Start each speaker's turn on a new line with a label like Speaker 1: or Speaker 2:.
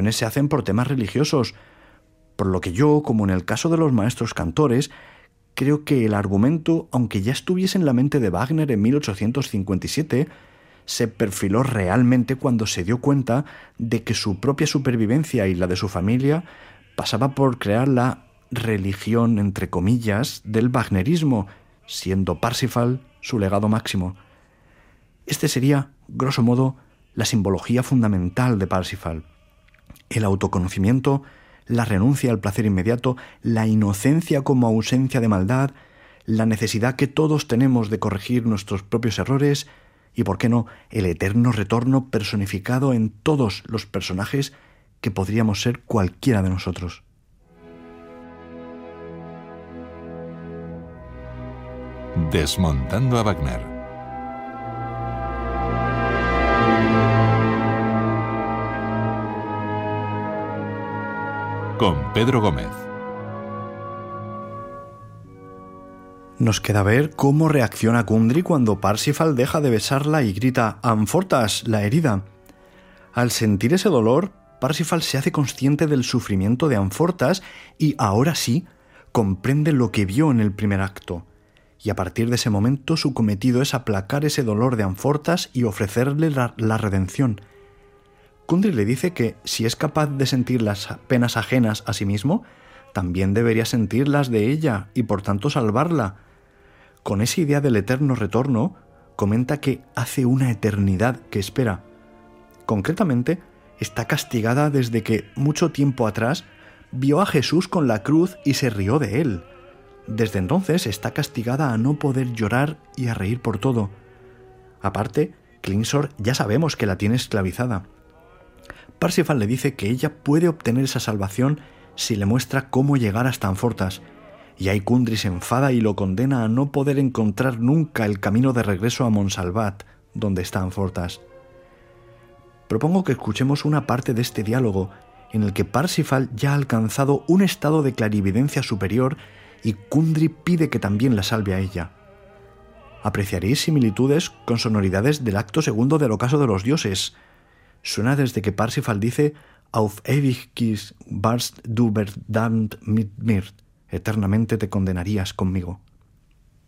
Speaker 1: canciones se hacen por temas religiosos, por lo que yo, como en el caso de los maestros cantores, creo que el argumento, aunque ya estuviese en la mente de Wagner en 1857, se perfiló realmente cuando se dio cuenta de que su propia supervivencia y la de su familia pasaba por crear la religión, entre comillas, del wagnerismo, siendo Parsifal su legado máximo. Este sería, grosso modo, la simbología fundamental de Parsifal: el autoconocimiento, la renuncia al placer inmediato, la inocencia como ausencia de maldad, la necesidad que todos tenemos de corregir nuestros propios errores y, por qué no, el eterno retorno personificado en todos los personajes que podríamos ser cualquiera de nosotros.
Speaker 2: Desmontando a Wagner. Con Pedro Gómez.
Speaker 1: Nos queda ver cómo reacciona Kundry cuando Parsifal deja de besarla y grita «Amfortas, la herida». Al sentir ese dolor, Parsifal se hace consciente del sufrimiento de Amfortas y, ahora sí, comprende lo que vio en el primer acto. Y a partir de ese momento su cometido es aplacar ese dolor de Amfortas y ofrecerle la redención. Kundry le dice que si es capaz de sentir las penas ajenas a sí mismo, también debería sentir las de ella y por tanto salvarla. Con esa idea del eterno retorno, comenta que hace una eternidad que espera. Concretamente, está castigada desde que, mucho tiempo atrás, vio a Jesús con la cruz y se rió de él. Desde entonces está castigada a no poder llorar y a reír por todo. Aparte, Klingsor ya sabemos que la tiene esclavizada. Parsifal le dice que ella puede obtener esa salvación si le muestra cómo llegar hasta Amfortas, y ahí Kundry se enfada y lo condena a no poder encontrar nunca el camino de regreso a Montsalvat, donde está Amfortas. Propongo que escuchemos una parte de este diálogo en el que Parsifal ya ha alcanzado un estado de clarividencia superior y Kundry pide que también la salve a ella. Apreciaréis similitudes con sonoridades del acto segundo del Ocaso de los Dioses. Suena desde que Parsifal dice «Auf ewig warst du verdammt mit mir», eternamente te condenarías conmigo.